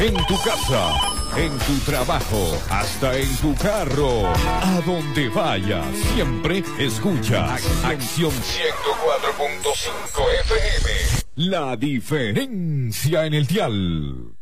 En tu casa, en tu trabajo, hasta en tu carro. A donde vayas, siempre escucha Acción 104.5 FM. La diferencia en el dial.